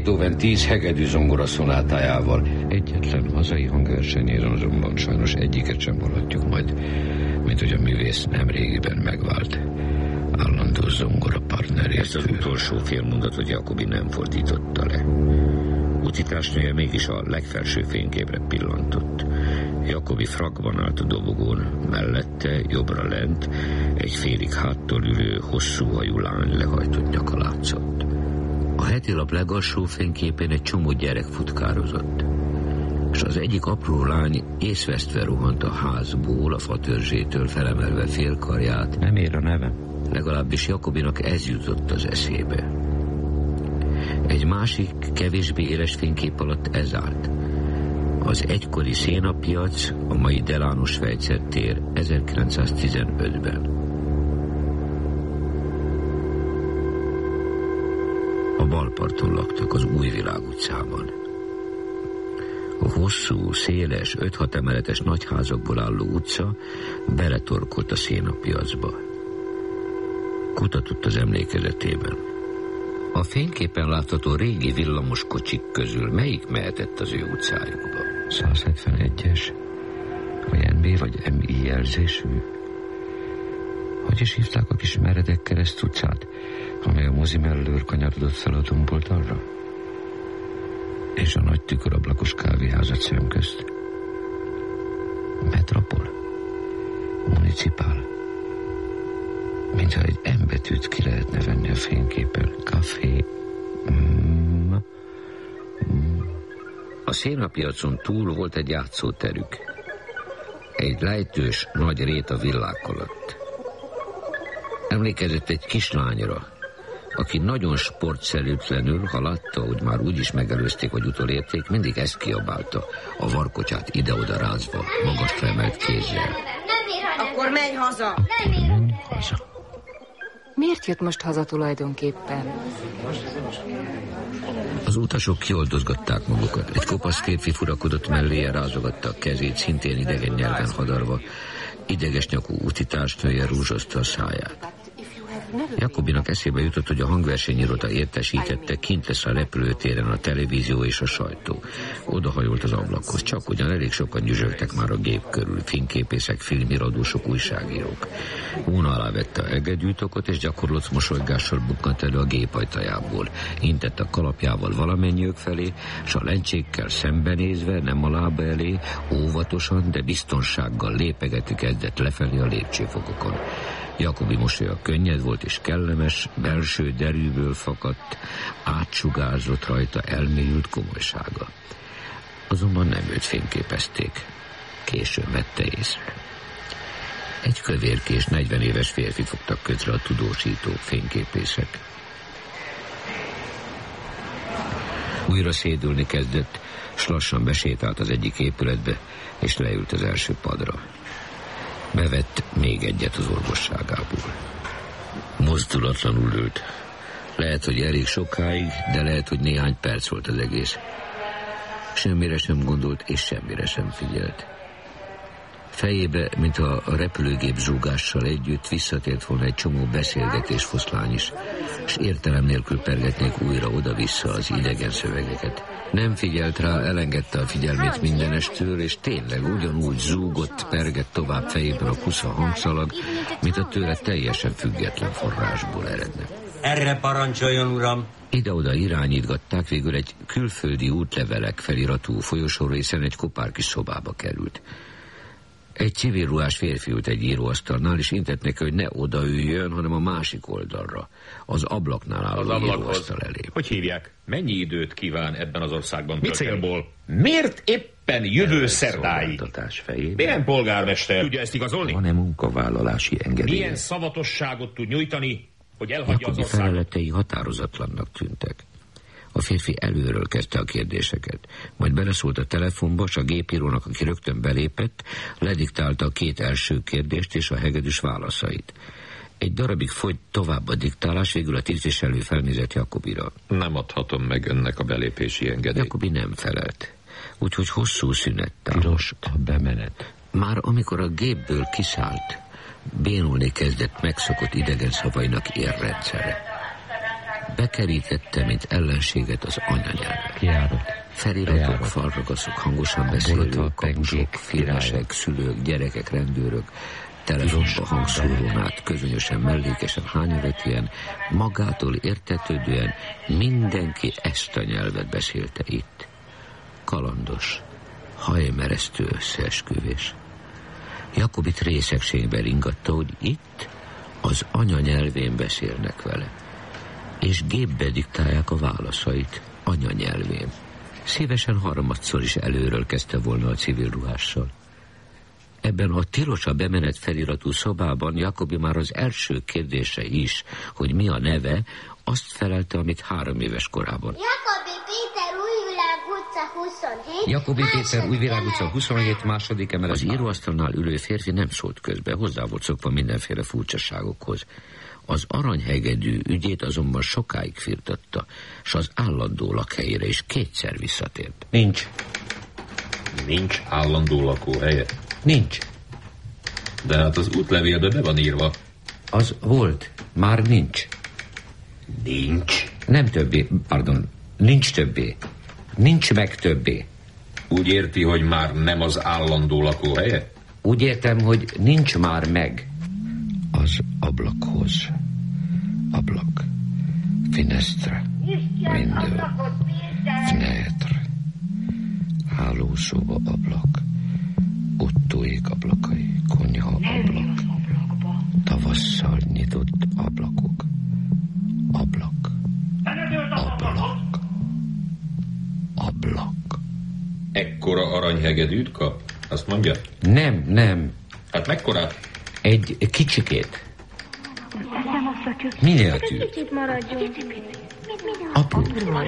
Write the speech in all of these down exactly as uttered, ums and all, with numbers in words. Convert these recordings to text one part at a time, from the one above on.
Beethoven tíz hegedű zongora szonátájával. Egyetlen hazai hangversenyén azonban sajnos egyiket sem hallhatjuk majd, mint hogy a művész nemrégiben megvált állandó zongora partnerét. Ezt az utolsó félmondatot Jacobi nem fordította le. Utitársnője mégis a legfelső fényképre pillantott. Jacobi frakban állt a dobogón, mellette, jobbra lent, egy félig háttól ülő, hosszú hajú lány lehajtott nyaka látszott. A heti lap legalsó fényképén egy csomó gyerek futkározott, és az egyik apró lány észvesztve rohant a házból, a fatörzsétől felemelve félkarját. Nem ér a nevem. Legalábbis Jacobinak ez jutott az eszébe. Egy másik, kevésbé éles fénykép alatt ez állt. Az egykori szénapiac, a mai Delano Schweitzer tér ezerkilencszáztizenötben. A balparton laktak, az Újvilág utcában. A hosszú, széles, öt-hat emeletes nagyházakból álló utca beletorkolt a szénapiacba. Kutatott az emlékezetében. A fényképen látható régi villamos kocsik közül melyik mehetett az ő utcájukba? száz hetvenegyes, vagy en bé vagy em i jelzésű. Hogy is hívták a kis meredek kereszt utcát, amely a mozi mellől kanyarodott fel a domboldalra? És a nagy tükörablakos kávéházat szemközt. Metropol? Municipál? Mintha egy M betűt ki lehetne venni a fényképen. Café. Mm. Mm. A szénapiacon túl volt egy játszóterük. Egy lejtős, nagy rét a villák alatt. Emlékezett egy kislányra, aki nagyon sportszerűtlenül, ha látta, hogy már úgyis megelőzték, vagy utolérték, mindig ezt kiabálta, a varkocsát ide-oda rázva, magasra emelt kézzel. Akkor menj haza! Akkor menj haza. Miért jött most haza tulajdonképpen? Az utasok kioldozgatták magukat. Egy kopasz férfi furakodott melléje, rázogatta a kezét, szintén idegen nyelven hadarva. Ideges nyakú utitársnője rúzsozta a száját. Jacobinak eszébe jutott, hogy a hangversenyiroda értesítette, kint lesz a repülőtéren a televízió és a sajtó. Odahajolt az ablakhoz, csak ugyan elég sokan nyüzsöltek már a gép körül, fényképészek, filmiradósok, újságírók. Hóna alá vette a hegedűtokot, és gyakorlott mosolygással bukkant elő a gép ajtajából. Intett a kalapjával valamennyiük felé, s a lencsékkel szembenézve, nem a lába elé, óvatosan, de biztonsággal lépegetni kezdett lefelé a lépcsőfokokon. Jacobi mosolya könnyed volt és kellemes, belső derűből fakadt, átsugárzott rajta elmélyült komolysága. Azonban nem őt fényképezték. Később vette észre. Egy kövérkés, negyven éves férfi fogtak kötre a tudósítók, fényképészek. Újra szédülni kezdett, s lassan besétált az egyik épületbe, és leült az első padra. Bevett még egyet az orvosságából. Mozdulatlanul ült. Lehet, hogy elég sokáig, de lehet, hogy néhány perc volt az egész. Semmire sem gondolt, és semmire sem figyelt. Fejébe, mint a repülőgép zúgással együtt visszatért volna egy csomó beszélgetés foszlány is, és értelem nélkül pergetnék újra oda-vissza az idegen szövegeket. Nem figyelt rá, elengedte a figyelmét mindenestől, és tényleg ugyanúgy zúgott, pergett tovább fejében a kusza hangszalag, mint a tőle teljesen független forrásból eredne. Erre parancsoljon, uram! Ide-oda irányítgatták, végül egy külföldi útlevelek feliratú folyosó részen egy kopár kis szobába került. Egy civil ruhás férfi ült egy íróasztalnál, és intett neki, hogy ne odaüljön, hanem a másik oldalra, az ablaknál álló íróasztal elé. Hogy hívják? Mennyi időt kíván ebben az országban? Mi célból? Miért éppen jövő szerdáig? Milyen polgármester? Tudja ezt igazolni? Van-e munkavállalási engedélye? Milyen szavatosságot tud nyújtani, hogy elhagyja Jacobi az országot? feleletei határozatlannak tűntek. A férfi előről kezdte a kérdéseket, majd beleszólt a telefonba, s a gépírónak, aki rögtön belépett, lediktálta a két első kérdést és a hegedűs válaszait. Egy darabig folyt tovább a diktálás, végül a tisztviselő felnézett Jacobira. Nem adhatom meg önnek a belépési engedélyt. Jacobi nem felelt, úgyhogy hosszú szünet támadt. Tilos a bemenet. Már amikor a gépből kiszállt, bénulni kezdett megszokott idegen szavainak érrendszere. bekerítette, mint ellenséget az anyanyelvet. Kiállott. Feliratok, falragaszok, hangosan beszélők, kapusok, filmesek, szülők, gyerekek, rendőrök, telefonba hangszórón át, közönösen, mellékesen, hányadetien, magától értetődően mindenki ezt a nyelvet beszélte itt. Kalandos, hajmeresztő összeesküvés. Jakobit részegségben ringatta, hogy itt az anyanyelvén beszélnek vele, és gépbe diktálják a válaszait anyanyelvén. Szívesen harmadszor is előről kezdte volna a civil ruhással. Ebben a tilos a bemenet feliratú szobában Jakobi már az első kérdése is, hogy mi a neve, azt felelte, amit három éves korában. Jakobi Péter Újvilág utca huszonhét. Jakobi Péter Újvilág utca huszonhét, második emelet. Az íróasztalnál ülő férfi nem szólt közbe, hozzá volt szokva mindenféle furcsaságokhoz. Az aranyhegedű ügyét azonban sokáig firtatta, s az állandó lakhelyére is kétszer visszatért. Nincs. Nincs állandó lakóhelye? Nincs. De hát az útlevélbe be van írva. Az volt, már nincs. Nincs. Nem többé, pardon, nincs többé. Nincs meg többé. Úgy érti, hogy már nem az állandó lakóhelye? Úgy értem, hogy nincs már meg. Az ablakhoz. Ablak. Finestra. Window. Fenêtre. Hálószoba ablak. Ottóék ablakai. Konyha ablak. Tavasszal nyitott ablakok. Ablak. Ablak. Ablak. Ekkora aranyhegedűt kap? Azt mondja? Nem, nem. Hát mekkora? Egy kicsikét. Miniatűr. Apró.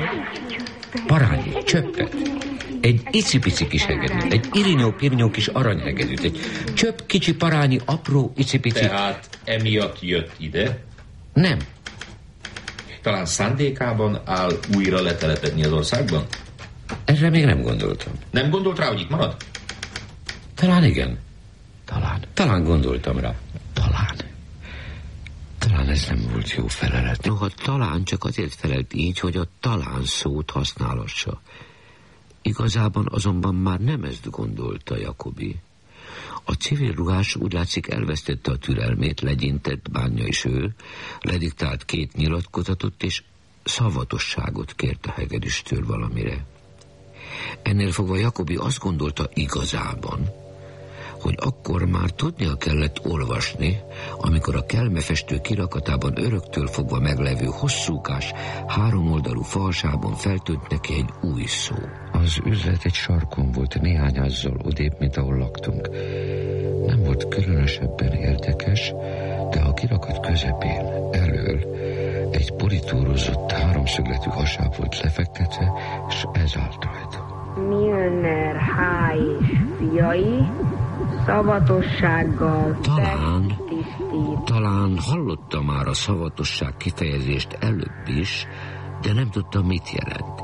Parányi, csöppet. Egy icipici kis hegedűt, egy irinyó-pirnyó kis aranyhegedűt, egy csöpp kicsi parányi, apró icipici... Tehát emiatt jött ide? Nem. Talán szándékában áll újra letelepedni az országban? Erre még nem gondoltam. Nem gondolt rá, hogy itt marad? Talán igen. Talán. Talán gondoltam rá. Talán. Talán ez nem volt jó felelet. Noha talán csak azért felelt így, hogy a talán szót használassa. Igazában azonban már nem ezt gondolta Jakobi. A civil ruhás úgy látszik elvesztette a türelmét, legyintett, bánja is ő, lediktált két nyilatkozatot, és szavatosságot kért a hegedűstől valamire. Ennél fogva Jakobi azt gondolta igazában, hogy akkor már tudnia kellett olvasni, amikor a kelmefestő kirakatában öröktől fogva meglevő hosszúkás, háromoldalú falsában feltűnt neki egy új szó. Az üzlet egy sarkon volt, néhányazzal odébb, mint ahol laktunk. Nem volt különösebben érdekes, de a kirakat közepén, elől egy politúrozott háromszögletű hasáb volt lefektetve, és ez állt rajta. Milner H. és fiai szavatossággal Talán, talán hallotta már a szavatosság kifejezést előbb is, de nem tudta, mit jelent.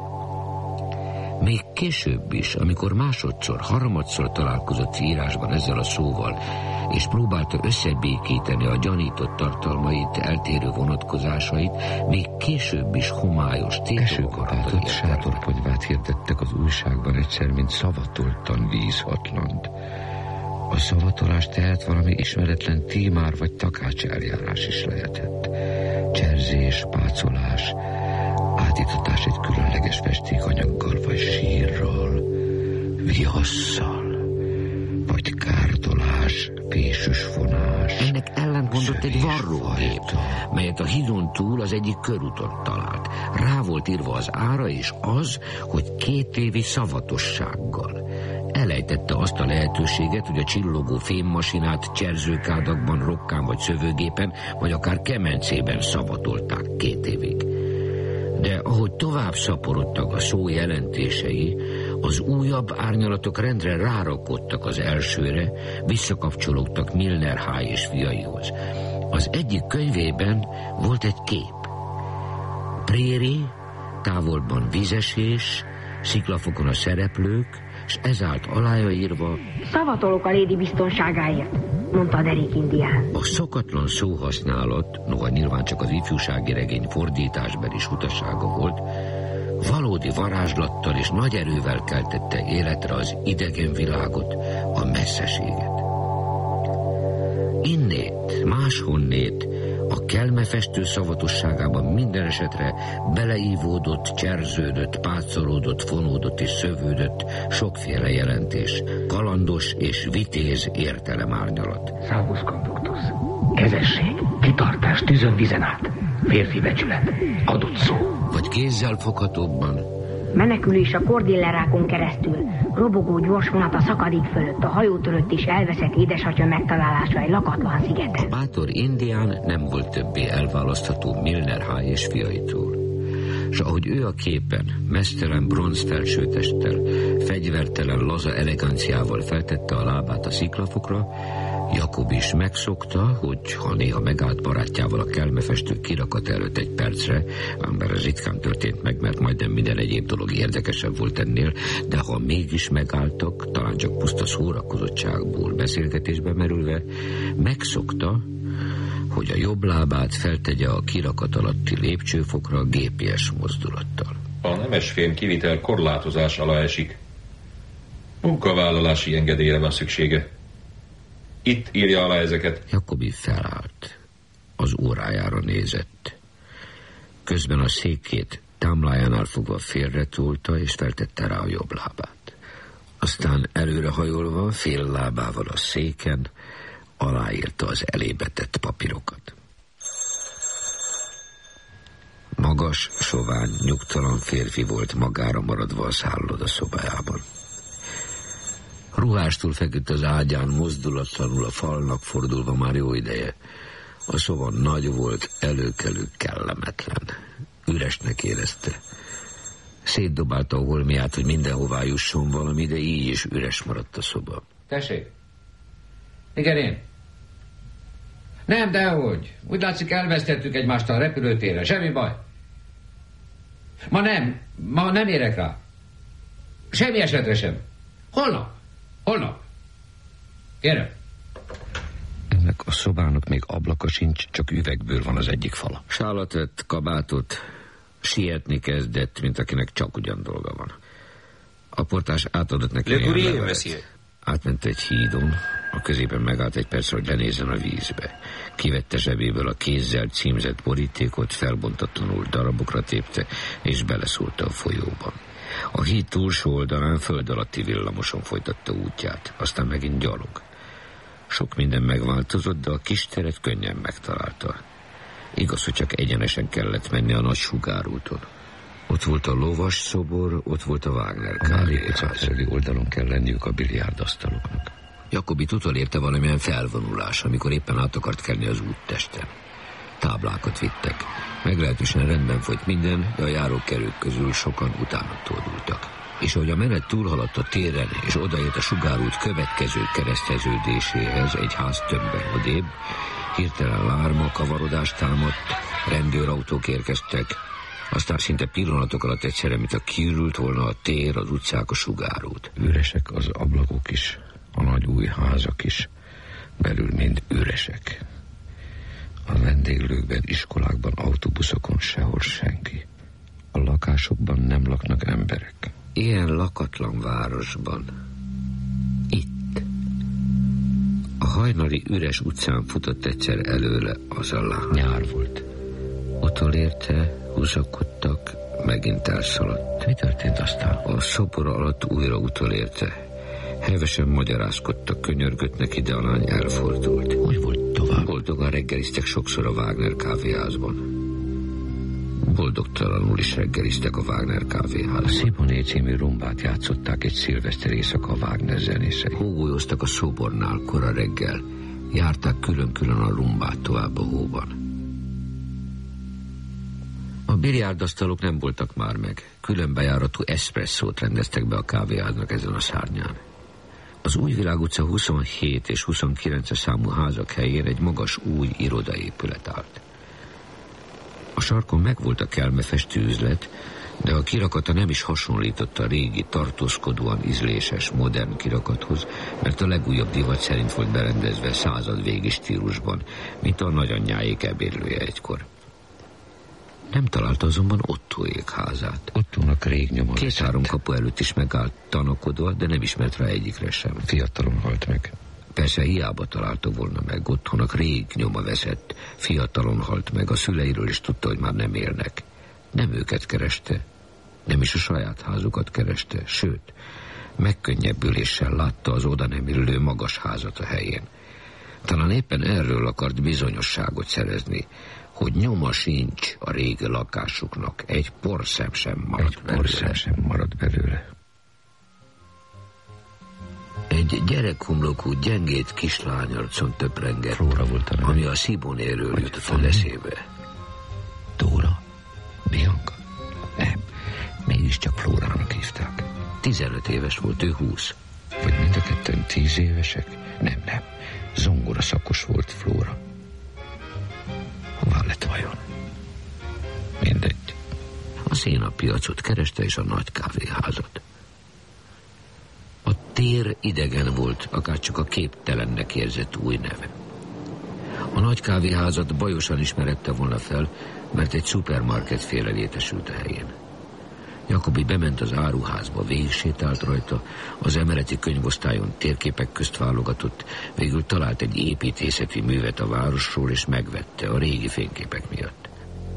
Még később is, amikor másodszor, harmadszor találkozott írásban ezzel a szóval, és próbálta összebékíteni a gyanított tartalmait, eltérő vonatkozásait, még később is homályos Esőkapátot, sátorponyvát hirdettek az újságban egyszer, mint szavatoltan vízhatlant. A szavatolás tehát valami ismeretlen tímár vagy takács eljárás is lehetett. Cserzés, pácolás, átítatás egy különleges festékanyaggal, vagy sírral, vihasszal, vagy kártolás, fésűs vonás. Ennek ellentmondott egy varrógép, melyet a hídon túl az egyik körúton talált. Rá volt írva az ára, és az, hogy két évi szavatossággal. Elejtette azt a lehetőséget, hogy a csillogó fémmasinát cserzőkádakban, rokkán vagy szövőgépen, vagy akár kemencében szavatolták két évig. De ahogy tovább szaporodtak a szó jelentései, az újabb árnyalatok rendre rárakodtak az elsőre, visszakapcsolódtak Milner H. és fiaihoz. Az egyik könyvében volt egy kép. Préri, távolban vízesés, sziklafokon a szereplők, és ez állt alája írva: Szavatolok a lédi biztonságáért, mondta a derék indián. A szokatlan szóhasználat, noha nyilván csak az ifjúsági regény fordításbeli utasága volt, valódi varázslattal és nagy erővel keltette életre az idegen világot, a messzeséget. Innét, máshonnét, a kelmefestő szavatosságában minden esetre beleívódott, cserződött, pácolódott, fonódott és szövődött sokféle jelentés, kalandos és vitéz értelemárnyalat. Salvus conductus, kezesség, kitartás tűzön vizen át, férfi becsület, adott szó. Vagy kézzel foghatóbban: Menekülés a kordillerákon keresztül, robogó gyors vonat a szakadék fölött, a hajó törött és elveszett édesatya megtalálása egy lakatlan szigeten. A bátor indián nem volt többé elválasztható Milner High és fiaitól. S ahogy ő a képen, mesztelen bronzfelsőtesttel, fegyvertelen laza eleganciával feltette a lábát a sziklafokra, Jakob is megszokta, hogy ha néha megállt barátjával a kelmefestő kirakat előtt egy percre, ám ez ritkán történt meg, mert majdnem minden egyéb dolog érdekesebb volt ennél, de ha mégis megálltak, talán csak puszta szórakozottságból beszélgetésbe merülve, megszokta, hogy a jobb lábát feltegye a kirakat alatti lépcsőfokra gé pé es mozdulattal. A nemesfém kivitel korlátozás alá esik. Munkavállalási engedélyre van szüksége. Itt írja alá ezeket. Jakobi felállt. Az órájára nézett. Közben a székét támlájánál fogva félretolta, és feltette rá a jobb lábát. Aztán előrehajolva, fél lábával a széken aláírta az elébe tett papírokat. Magas, sovány, nyugtalan férfi volt magára maradva a szálloda szobájában. Ruhástól feküdt az ágyán, mozdulatlanul a falnak fordulva már jó ideje. A szoba nagy volt, előkelő, kellemetlen. Üresnek érezte. Szétdobálta a holmiát, hogy mindenhová jusson valami, de így is üres maradt a szoba. Tessék? Igen, én. Nem, dehogy. Úgy látszik, elvesztettük egymást a repülőtérre. Semmi baj. Ma nem. Ma nem érek rá. Semmi esetre sem. Holnap. Holnap. Kérem. Ennek a szobának még ablaka sincs, csak üvegből van az egyik fala. Sálat vett, kabátot, sietni kezdett, mint akinek csak ugyan dolga van. A portás átadott neki Le courrier, monsieur. Átment egy hídon, a középen megállt egy percre, hogy lenézzen a vízbe. Kivette zsebéből a kézzel címzett borítékot, felbontatlanul darabokra tépte, és beleszúrta a folyóba. A híd túlsó oldalán föld alatti villamoson folytatta útját, aztán megint gyalog. Sok minden megváltozott, de a kis teret könnyen megtalálta. Igaz, hogy csak egyenesen kellett menni a nagy sugárúton. Ott volt a lovas szobor, ott volt a Wagner kávéház. Oldalon kell lenniük a biliárdasztaloknak. Jakobit utolérte valamilyen felvonulás, amikor éppen át akart kelni az úttesten. Táblákat vittek. Meglehetősen rendben folyt minden, de a járókelők közül sokan utána tordultak. És ahogy a menet túlhaladt a téren, és odaért a sugárút következő kereszteződéséhez egy ház többen odébb, hirtelen lárma, kavarodás támadt, rendőrautók érkeztek, aztán szinte pillanatok alatt egyszerre, mint a kiürült volna a tér, az utcák, a sugárút. Üresek az ablakok is, a nagy új házak is, belül mind üresek. A vendéglőkben, iskolákban, autóbuszokon sehol senki. A lakásokban nem laknak emberek. Ilyen lakatlan városban, itt, a hajnali üres utcán futott egyszer előle az a lány. Nyár volt. Utolérte, húzakodtak, megint elszaladt. Mi történt aztán? A szobor alatt újra utolérte. Hevesen magyarázkodtak, könyörgött neki, de a lány elfordult. Hogy volt tovább? Boldogan reggeliztek sokszor a Wagner kávéházban. Boldogtalanul is reggeliztek a Wagner kávéházban. A Simoné című rumbát játszották egy szilveszter éjszaka a Wagner zenészei. Hógolyoztak a szobornál kora reggel. Járták külön-külön a rumbát tovább a hóban. A biliárdasztalok nem voltak már meg. Külön bejáratú eszpresszót rendeztek be a kávéháznak ezen a szárnyán. Az Újvilág utca huszonhét és huszonkilenc számú házak helyén egy magas új irodaépület állt. A sarkon megvolt a kelmefestő üzlet, De a kirakata nem is hasonlított a régi, tartózkodóan ízléses, modern kirakathoz, mert a legújabb divat szerint volt berendezve századvégi stílusban, mint a nagyanyjáék ebédlője egykor. Nem találta azonban Ottóék házát. Ottónak rég nyoma Két-három kapu előtt is megállt tanakodva, de nem ismert rá egyikre sem. Fiatalon halt meg. Persze hiába találta volna meg, Ottónak rég nyoma veszett, fiatalon halt meg, a szüleiről is tudta, hogy már nem élnek. Nem őket kereste, nem is a saját házukat kereste, sőt, megkönnyebbüléssel látta az oda nem illő magas házat a helyén. Talán éppen erről akart bizonyosságot szerezni, hogy nyoma sincs a régi lakásuknak, egy porszem sem maradt egy belőle. porszem sem maradt belőle. Egy gyerekhomlokú, gyengét kislányarcon töprengett, Flóra volt a ami a Szibonéről jutott fel eszébe. Dóra? Bianca? Nem, mégiscsak Flórának hívták. Tizenöt éves volt, ő húsz. Vagy mind a ketten tíz évesek? Nem, nem. Zongora szakos volt Flóra. Hová lett vajon? Mindegy. A szénapiacot kereste és a nagy kávéházat. A tér idegen volt, akárcsak a képtelennek érzett új neve. A nagy kávéházat bajosan ismerette volna fel, mert egy szupermarket féle létesült a helyén. Jakobi bement az áruházba, végigsétált rajta, az emeleti könyvosztályon térképek közt válogatott, végül talált egy építészeti művet a városról, és megvette a régi fényképek miatt.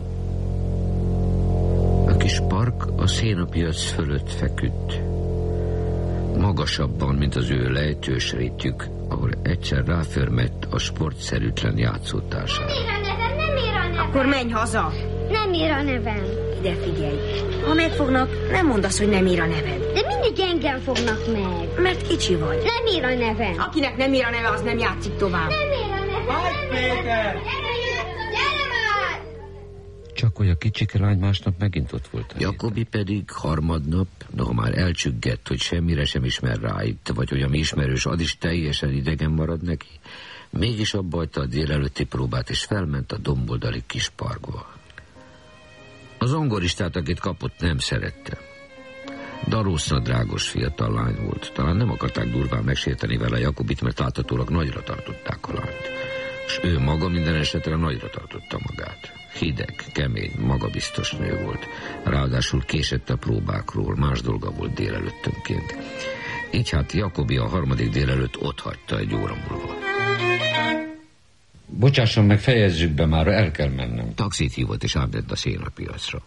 A kis park a szénapiac fölött feküdt, magasabban, mint az ő lejtős rétjük, ahol egyszer ráförmett a sportszerűtlen játszótársára. Nem ír a nevem, nem ír a nevem. Akkor menj haza. Nem ír a nevem. Ide figyelj. Ha megfognak, nem mondd azt, hogy nem ír a neved. De mindig engem fognak meg. Mert kicsi vagy. Nem ír a nevem. Akinek nem ír a neve, az nem játszik tovább. Nem ír a nevem. Hagyd, Péter! Gyere már! Csak hogy a kicsike lány másnap megint ott volt. Jakobi pedig harmadnap, noha már elcsüggett, hogy semmire sem ismer rá itt, vagy hogy ami ismerős, az is teljesen idegen marad neki, mégis abba hagyta a délelőtti próbát, és felment a domboldali kis parkba. Az zongoristát, akit kapott, nem szerette. Darósznadrágos fiatal lány volt. Talán nem akarták durván megsérteni vele Jakobit, mert láthatólag nagyra tartották a lányt. És ő maga minden esetre nagyra tartotta magát. Hideg, kemény, magabiztos nő volt. Ráadásul késett a próbákról, más dolga volt délelőttönként. Így hát Jakobi a harmadik délelőtt ott hagyta egy óra múlva. Bocsásson meg, fejezzük be, már el kell mennem. Taxit hívott és átment a szénapiacra.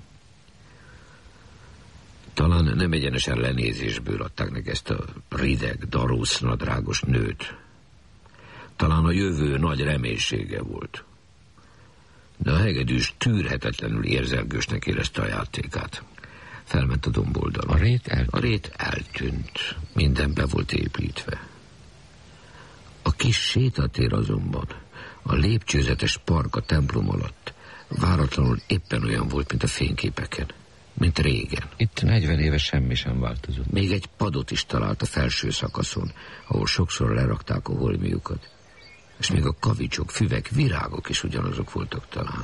Talán nem egyenesen lenézésből adták neki ezt a rideg, darósznadrágos nőt. Talán a jövő nagy reménysége volt. De a hegedűs tűrhetetlenül érzelgősnek érezte a játékát. Felment a domboldalon. A rét eltűnt. A rét eltűnt. Minden be volt építve. A kis sétatér azonban, a lépcsőzetes park a templom alatt váratlanul éppen olyan volt, mint a fényképeken. Mint régen. Itt negyven éve semmi sem változott. Még egy padot is talált a felső szakaszon, ahol sokszor lerakták a holmiukat. És még a kavicsok, füvek, virágok is ugyanazok voltak talán.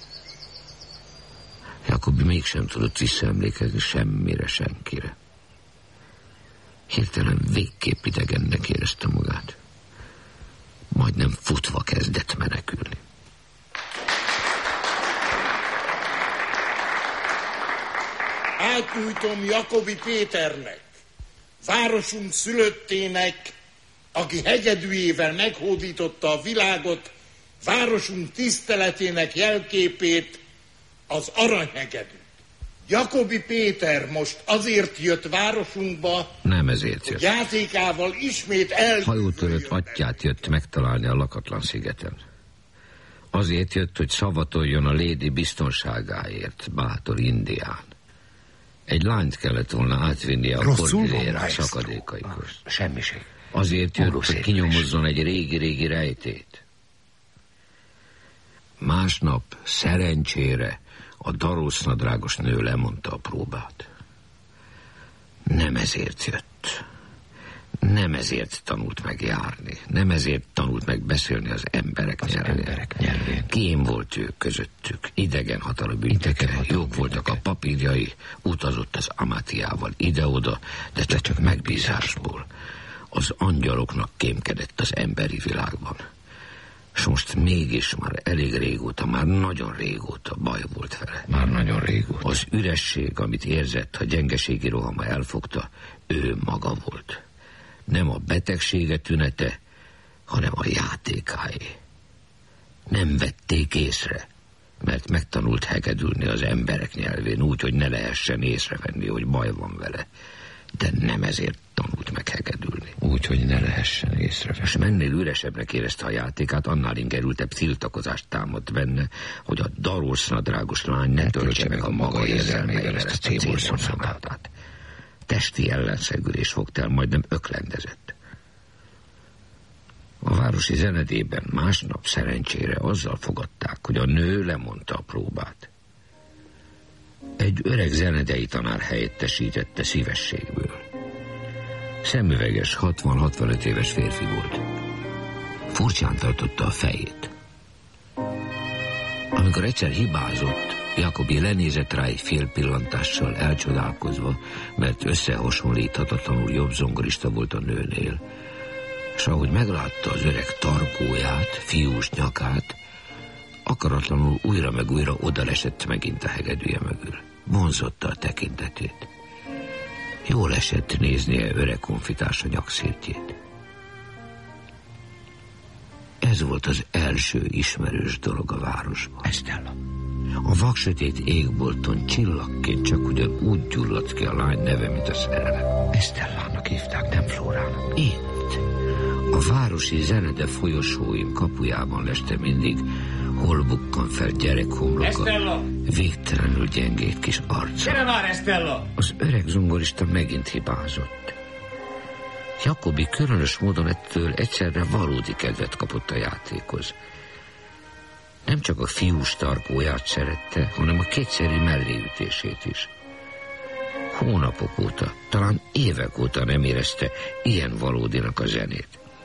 Jakobi mégsem tudott visszaemlékezni semmire, senkire. Hirtelen végképp idegennek érezte magát. Majdnem futva kezdett menekülni. Átnyújtom Jakobi Péternek, városunk szülöttének, aki hegedűjével meghódította a világot, városunk tiszteletének jelképét, az aranyhegedűt. Jakobi Péter most azért jött városunkba, nem ezért jött. Játékával ismét el... Hajótörött atyját jött megtalálni a lakatlan szigeten. Azért jött, hogy szavatoljon a lédi biztonságáért, bátor indián. Egy lányt kellett volna átvinni a Cordillera szakadékaikhoz. Semmiség. Azért jött, hogy kinyomozzon egy régi-régi rejtét. Másnap szerencsére a darósznadrágos nő lemondta a próbát. Nem ezért jött. Nem ezért tanult meg járni, nem ezért tanult meg beszélni az emberek az nyelvén. emberek nyelvén. Kém volt ő közöttük, idegen hatalomügyeke, jók voltak a papírjai, utazott az Amátiával ide-oda, de csak, csak megbízásból. Az angyaloknak kémkedett az emberi világban. És most mégis már elég régóta, már nagyon régóta baj volt vele. Már nagyon régóta. Az üresség, amit érzett, ha gyengeségi rohama elfogta, ő maga volt. Nem a betegsége tünete, hanem a játékáé. Nem vették észre, mert megtanult hegedülni az emberek nyelvén úgy, hogy ne lehessen észrevenni, hogy baj van vele. De nem ezért tanult meg hegedülni. Úgy, hogy ne lehessen észrevenni. És mennél üresebbnek érezte a játékát, annál ingerültebb tiltakozást támadt benne, hogy a darolsznadrágos lány ne töltse meg a maga érzelmeivel ezt a céborszonatát. Testi ellenszegülés fogta el, majdnem öklendezett. A városi zenedében másnap szerencsére azzal fogadták, hogy a nő lemondta a próbát. Egy öreg zenedei tanár helyettesítette szívességből. Szemüveges, hatvan-hatvanöt éves férfi volt. Furcsán tartotta a fejét. Amikor egyszer hibázott, Jacobi lenézett rá egy fél pillantással elcsodálkozva, mert összehasonlíthatatlanul jobb zongorista volt a nőnél. És ahogy meglátta az öreg tarkóját, fiús nyakát, akaratlanul újra meg újra odalesett megint a hegedűje mögül. Vonzotta a tekintetét. Jól esett néznie öreg konfitársa nyakszírtjét. Ez volt az első ismerős dolog a városban. Estella. A vaksötét égbolton csillagként csak ugyan úgy gyulladt ki a lány neve, mint a szerelem. Estellának hívták, nem Flórának. Itt, a városi zenede folyosóim kapujában leste mindig, hol bukkan fel gyerekhomloka, Estella! Végtelenül gyengét kis arca. Gyere már, Estella! Az öreg zongorista megint hibázott. Jacobi különös módon ettől egyszerre valódi kedvet kapott a játékhoz. Nem csak a fiús tarkóját szerette, hanem a kétszeri melléütését is. Hónapok óta, talán évek óta nem érezte ilyen valódinak a zenét.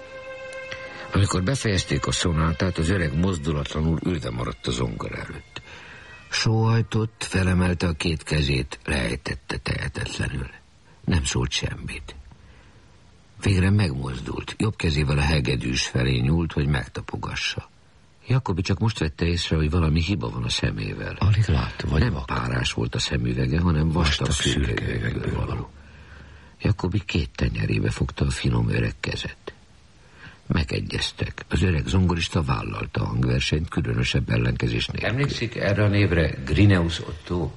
Amikor befejezték a szonátát, az öreg mozdulatlanul ülve maradt a zongora előtt. Sóhajtott, felemelte a két kezét, leejtette tehetetlenül. Nem szólt semmit. Végre megmozdult, jobb kezével a hegedűs felé nyúlt, hogy megtapogassa. Jacobi csak most vette észre, hogy valami hiba van a szemével. Alig lát, vagy nem vak. Párás volt a szemüvege, hanem vastag szürke üvegből való. Jacobi két tenyerébe fogta a finom öreg kezet. Megegyeztek. Az öreg zongorista vállalta a hangversenyt különösebb ellenkezés nélkül. Emlékszik erre a névre Grineus Otto?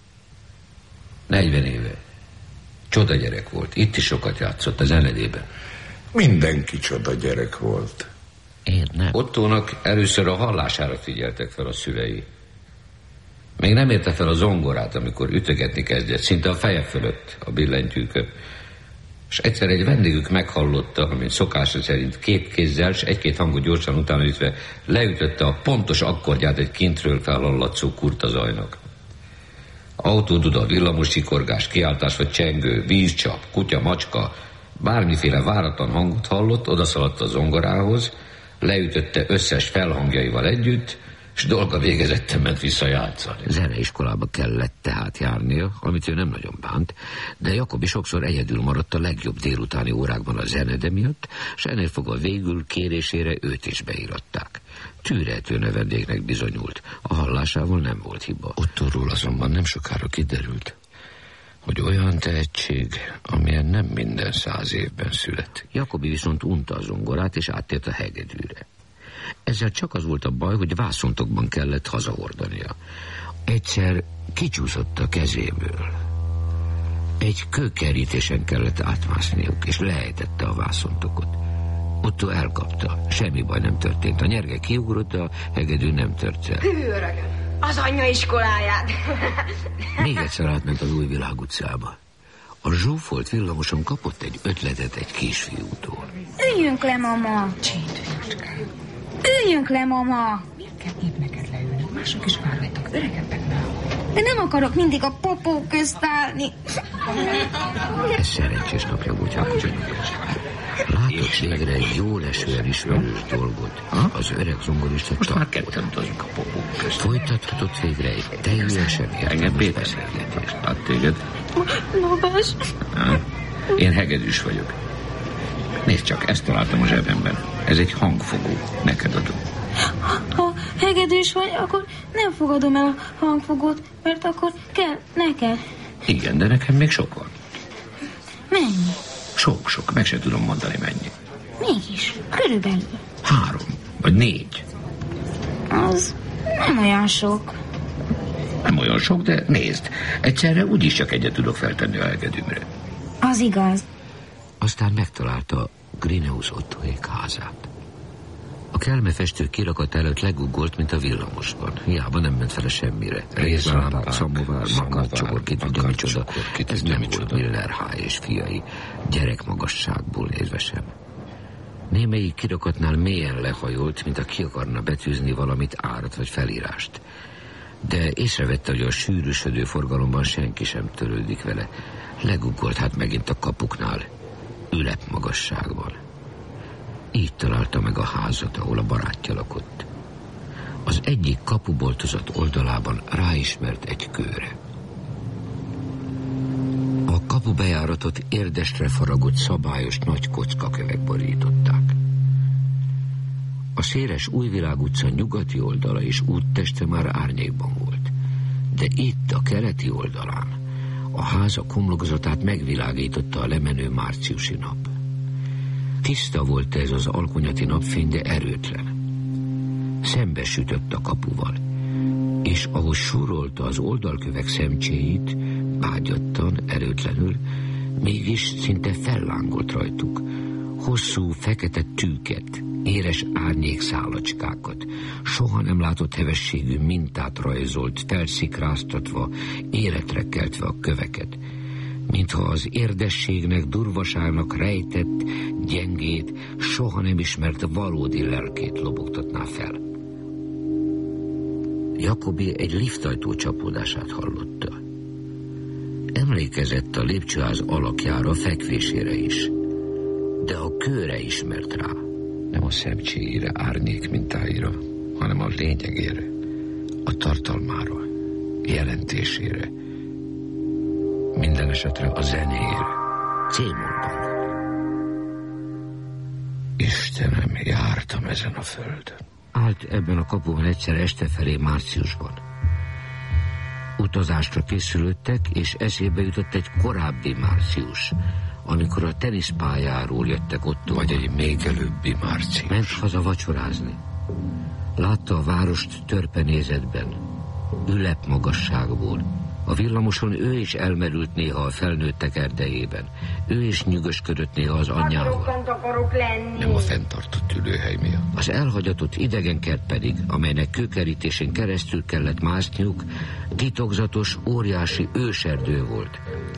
negyven éve. Csoda gyerek volt. Itt is sokat játszott a zenedében. Mindenki csoda gyerek volt. Én nem. Ottónak először a hallására figyeltek fel a szülei. Még nem érte fel a zongorát, amikor ütögetni kezdett, szinte a feje fölött a billentyűköt. És egyszer egy vendégük meghallotta, amint szokása szerint két kézzel, s egy-két hangot gyorsan utána ütve leütötte a pontos akkordját egy kintről felhallatszó kurtazajnak. Autóduda, villamos sikorgás, kiáltás vagy csengő, vízcsap, kutya, macska, bármiféle váratlan hangot hallott, odaszaladt a zongorához, leütötte összes felhangjaival együtt, s dolga végezetten ment vissza játszani. Zeneiskolába kellett tehát járnia, amit ő nem nagyon bánt, de Jacobi sokszor egyedül maradt a legjobb délutáni órákban a zenede miatt, s ennél fogva végül kérésére őt is beíratták. Tűrhető növendéknek bizonyult, a hallásával nem volt hiba. Ottóról azonban nem sokára kiderült, hogy olyan tehetség, amilyen nem minden száz évben szület. Jacobi viszont unta a zongorát, és áttért a hegedűre. Ezzel csak az volt a baj, hogy vászontokban kellett hazahordania. Egyszer kicsúszott a kezéből. Egy kőkerítésen kellett átmászniuk, és leejtette a vászontokot. Otto elkapta, semmi baj nem történt. A nyerge kiugrott, de a hegedű nem tört el. Hű, öregem, az anyja iskoláját. Még egyszer átment az Újvilág utcába. A zsúfolt villamoson kapott egy ötletet egy kisfiútól. Üljünk le, mama! Csínt, fiúcskám. Üljünk le, mama! Miért kell épp neked leülni? Mások is várhatnak, öregebbek már. De nem akarok mindig a popó közt állni. Ez szerencsés napja volt Jacobinak. Látott végre egy jól esően ismerős dolgot. Az öreg zongorista most már ketten utazunk a popók közt. Folytathatott végre egy teljesen értelmes beszélgetést. Hát téged? Lobás. Én hegedűs vagyok. Nézd csak, ezt találtam a zsebemben. Ez egy hangfogó. Neked adom. Ha hegedűs vagy, akkor nem fogadom el a hangfogót, mert akkor kell neked. Igen, de nekem még sok van. Mennyi? Sok-sok, meg se tudom mondani mennyi. Mégis, körülbelül. Három, vagy négy. Az nem olyan sok. Nem olyan sok, de nézd, egyszerre úgyis csak egyet tudok feltenni a hegedűmre. Az igaz. Aztán megtalálta Grineus Ottóék házát. A kelmefestő kirakat előtt leguggolt, mint a villamosban. Hiába nem ment fele semmire. Rézlámpák, szamovár, makárcsokor, ki tudja micsoda. Ez nem volt Miller H. és fiai, gyerekmagasságból nézve sem. Némelyik kirakatnál mélyen lehajolt, mint a ki akarna betűzni valamit, árat vagy felírást. De észrevette, hogy a sűrűsödő forgalomban senki sem törődik vele. Leguggolt hát megint a kapuknál, ülepmagasságban. Így találta meg a házat, ahol a barátja lakott. Az egyik kapuboltozat oldalában ráismert egy kőre. A kapu bejáratot érdesre faragott szabályos nagy kockakövek borították. A széles Újvilág utca nyugati oldala és útteste már árnyékban volt, de itt a keleti oldalán a háza homlokzatát megvilágította a lemenő márciusi nap. Tiszta volt ez az alkonyati napfény, de erőtlen. Szembe sütött a kapuval, és ahogy súrolta az oldalkövek szemcséit, ágyattan, erőtlenül, mégis szinte fellángolt rajtuk. Hosszú, fekete tűket, éres árnyékszálacskákat, soha nem látott hevességű mintát rajzolt, felszikráztatva, életre keltve a köveket, mintha az érdességnek, durvaságnak rejtett, gyengét, soha nem ismert valódi lelkét lobogtatná fel. Jakobi egy liftajtó csapódását hallotta. Emlékezett a lépcsőház alakjára, fekvésére is, de a kőre ismert rá. Nem a szemcséire, árnyék mintáira, hanem a lényegére, a tartalmára, jelentésére, minden esetre a zenéjére. Cémolban. Istenem, jártam ezen a földön. Állt ebben a kapuban egyszer este felé márciusban. Utazásra készülöttek, és eszébe jutott egy korábbi március, amikor a teniszpályáról jöttek ott. Vagy egy még előbbi március. Ment haza vacsorázni. Látta a várost törpenézetben, ülepmagasságból. A villamoson ő is elmerült néha a felnőttek erdejében. Ő is nyűgösködött néha az anyjával. Nem a fenntartott ülőhely miatt. Az elhagyatott idegenkert pedig, amelynek kőkerítésén keresztül kellett mászniuk, titokzatos, óriási őserdő volt.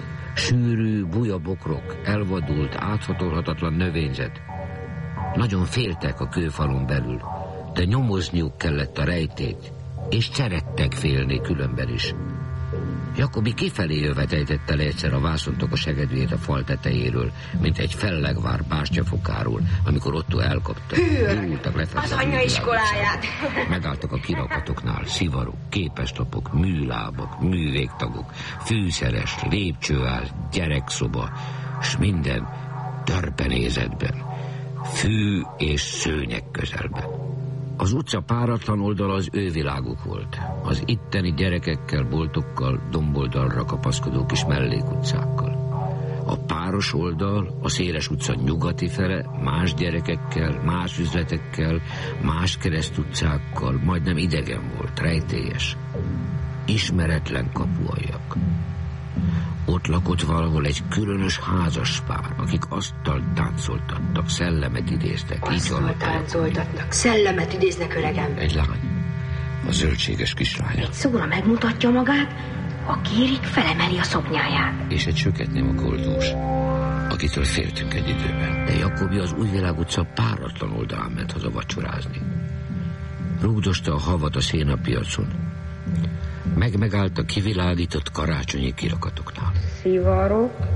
Sűrű, buja bokrok, elvadult, áthatolhatatlan növényzet. Nagyon féltek a kőfalon belül, de nyomozniuk kellett a rejtét, és szerettek félni különben is. Jakobi kifelé jövet ejtette le egyszer a vászontok segedűjét a fal tetejéről, mint egy fellegvár bástyafokáról, amikor Otto elkapta. Gyúltak lefelé az anyja iskoláját. Megálltak a kirakatoknál, szivarok, képeslapok, műlábak, művégtagok, fűszeres, lépcsőház, gyerekszoba, s minden törpenézetben, fű és szőnyeg közelben. Az utca páratlan oldala az ő világuk volt. Az itteni gyerekekkel, boltokkal, domboldalra kapaszkodó kis mellékutcákkal. A páros oldal, a széles utca nyugati fele, más gyerekekkel, más üzletekkel, más keresztutcákkal, majdnem idegen volt, rejtélyes. Ismeretlen kapualjak. Ott lakott valahol egy különös házas pár, akik asztalt táncoltattak, szellemet idéztek. Asztalt táncoltatnak, szellemet idéznek, öregem. Egy lány, a zöldséges kislány. Egy szóra megmutatja magát, a kérik felemeli a szoknyáját. És egy söketném a koldós, akitől féltünk egy időben. De Jakobi az Újvilág utca páratlan oldalán ment haza vacsorázni. Rúgdosta a havat a szénapiacon. Meg megállt a kivilágított karácsonyi kirakatoknál. Szivarok,